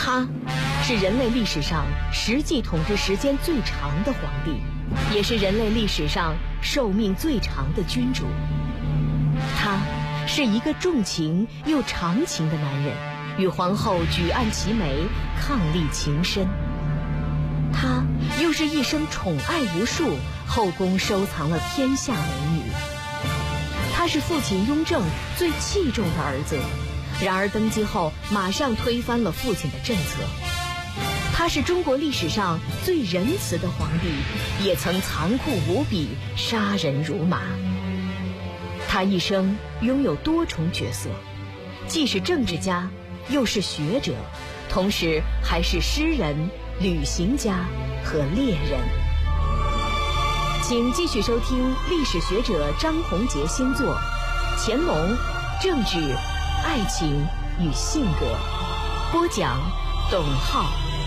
他是人类历史上实际统治时间最长的皇帝，也是人类历史上寿命最长的君主。他是一个重情又长情的男人，与皇后举案齐眉，伉俪情深。他又是一生宠爱无数，后宫收藏了天下美女。他是父亲雍正最器重的儿子，然而登基后马上推翻了父亲的政策。他是中国历史上最仁慈的皇帝，也曾残酷无比，杀人如麻。他一生拥有多重角色，既是政治家，又是学者，同时还是诗人、旅行家和猎人。请继续收听历史学者张宏杰新作《乾隆、政治、爱情与性格》，播讲董浩。